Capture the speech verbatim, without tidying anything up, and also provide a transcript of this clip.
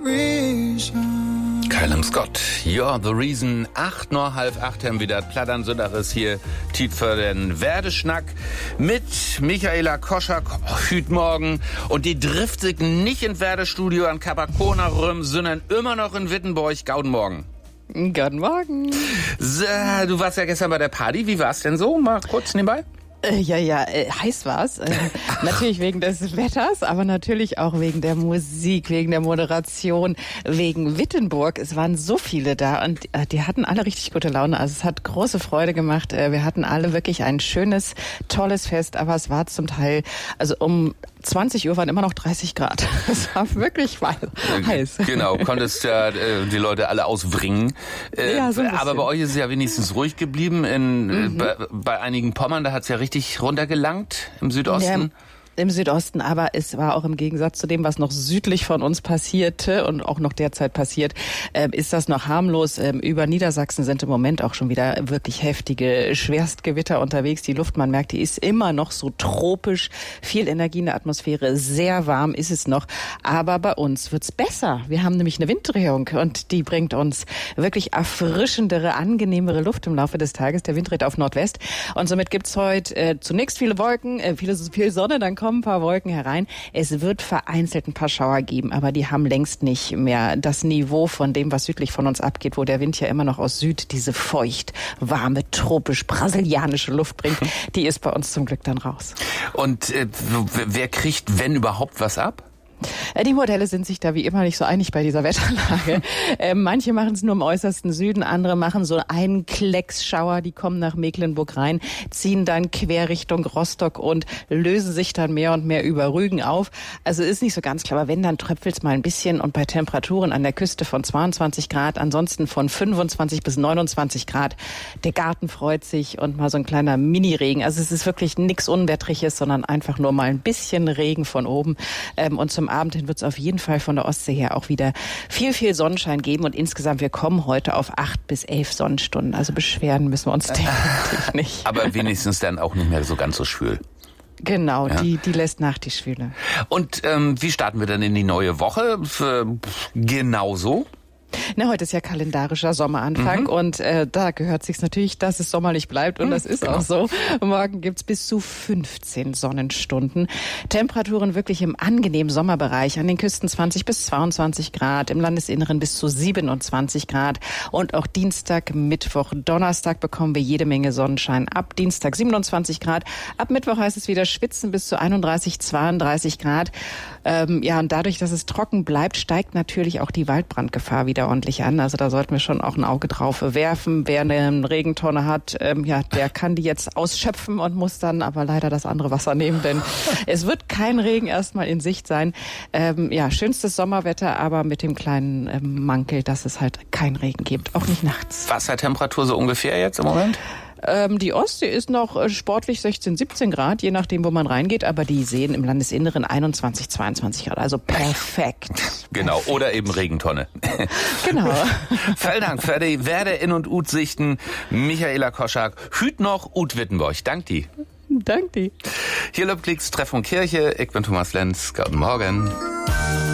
reason. Callum Scott, you're the reason. Acht nur halb acht haben wieder Plattern Sündares hier. Tiet für den Werdeschnack mit Michaela Koschak heute Morgen. Und die driftet nicht in Werdestudio an Capacona rum, sondern immer noch in Wittenborg. Guten Morgen. Guten Morgen. So, du warst ja gestern bei der Party. Wie war's denn so? Mal kurz nebenbei. Äh, ja, ja, äh, heiß war's. Äh, natürlich wegen des Wetters, aber natürlich auch wegen der Musik, wegen der Moderation, wegen Wittenburg. Es waren so viele da und äh, die hatten alle richtig gute Laune. Also es hat große Freude gemacht. Äh, wir hatten alle wirklich ein schönes, tolles Fest, aber es war zum Teil, also um zwanzig Uhr waren immer noch dreißig Grad. Es war wirklich heiß. Genau, konntest ja äh, die Leute alle ausbringen. Äh, ja, so ein aber bei euch ist es ja wenigstens ruhig geblieben. In, mhm. bei, bei einigen Pommern, da hat's ja richtig runtergelangt im Südosten. Ja. Im Südosten, aber es war auch im Gegensatz zu dem, was noch südlich von uns passierte und auch noch derzeit passiert, äh, ist das noch harmlos. Ähm, über Niedersachsen sind im Moment auch schon wieder wirklich heftige Schwerstgewitter unterwegs. Die Luft, man merkt, die ist immer noch so tropisch, viel Energie in der Atmosphäre, sehr warm ist es noch. Aber bei uns wird's besser. Wir haben nämlich eine Winddrehung und die bringt uns wirklich erfrischendere, angenehmere Luft im Laufe des Tages. Der Wind dreht auf Nordwest und somit gibt's heute äh, zunächst viele Wolken, äh, viele, viel Sonne, dann kommen ein paar Wolken herein. Es wird vereinzelt ein paar Schauer geben, aber die haben längst nicht mehr das Niveau von dem, was südlich von uns abgeht, wo der Wind ja immer noch aus Süd diese feucht, warme, tropisch-brasilianische Luft bringt. Die ist bei uns zum Glück dann raus. Und äh, wer kriegt, wenn überhaupt, was ab? Die Modelle sind sich da wie immer nicht so einig bei dieser Wetterlage. äh, manche machen es nur im äußersten Süden, andere machen so einen Klecksschauer, die kommen nach Mecklenburg rein, ziehen dann quer Richtung Rostock und lösen sich dann mehr und mehr über Rügen auf. Also ist nicht so ganz klar, aber wenn, dann tröpfelt's mal ein bisschen und bei Temperaturen an der Küste von zweiundzwanzig Grad, ansonsten von fünfundzwanzig bis neunundzwanzig Grad. Der Garten freut sich und mal so ein kleiner Mini-Regen. Also es ist wirklich nichts Unwettriges, sondern einfach nur mal ein bisschen Regen von oben. Ähm, und zum Abend hin wird es auf jeden Fall von der Ostsee her auch wieder viel, viel Sonnenschein geben und insgesamt, wir kommen heute auf acht bis elf Sonnenstunden. Also beschweren müssen wir uns definitiv nicht. Aber wenigstens dann auch nicht mehr so ganz so schwül. Genau, ja. die, die lässt nach, die Schwüle. Und ähm, wie starten wir dann in die neue Woche? Genauso? Na, heute ist ja kalendarischer Sommeranfang mhm. und äh, da gehört sich's natürlich, dass es sommerlich bleibt und mhm, das ist genau. auch so. Morgen gibt's bis zu fünfzehn Sonnenstunden. Temperaturen wirklich im angenehmen Sommerbereich. An den Küsten zwanzig bis zweiundzwanzig Grad, im Landesinneren bis zu siebenundzwanzig Grad. Und auch Dienstag, Mittwoch, Donnerstag bekommen wir jede Menge Sonnenschein. Ab Dienstag siebenundzwanzig Grad. Ab Mittwoch heißt es wieder schwitzen bis zu einunddreißig, zweiunddreißig Grad. Ähm, ja, und dadurch, dass es trocken bleibt, steigt natürlich auch die Waldbrandgefahr wieder ordentlich an. Also da sollten wir schon auch ein Auge drauf werfen. Wer eine Regentonne hat, ähm, ja, der kann die jetzt ausschöpfen und muss dann aber leider das andere Wasser nehmen, denn es wird kein Regen erstmal in Sicht sein. Ähm, ja, schönstes Sommerwetter, aber mit dem kleinen ähm, Mankel, dass es halt keinen Regen gibt, auch nicht nachts. Wassertemperatur so ungefähr jetzt im Moment? Ähm, die Ostsee ist noch sportlich sechzehn, siebzehn Grad, je nachdem, wo man reingeht, aber die Seen im Landesinneren einundzwanzig, zweiundzwanzig Grad, also perfekt. Genau, oder eben Regentonne. Genau. Vielen Dank für die Werde in und Ut sichten. Michaela Koschak, hüt noch Ut Wittenborg. Dank die. Dank die. Hier Löbklicks Treff und Kirche. Ich bin Thomas Lenz. Guten Morgen.